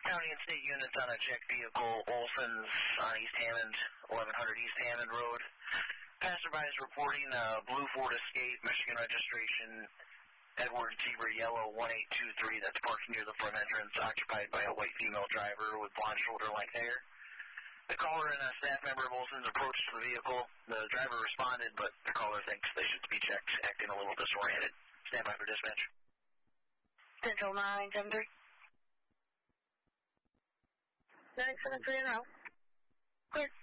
County and state units on a checked vehicle, Olson's on East Hammond, 1100 East Hammond Road. Passerby is reporting blue Ford Escape, Michigan registration, Edward Zebra Yellow 1823, that's parked near the front entrance, occupied by a white female driver with blonde shoulder-length hair. The caller and a staff member of Olson's approached the vehicle. The driver responded, but the caller thinks they should be checked, acting a little disoriented. Stand by for dispatch. Central 973. 973 and out. Clear.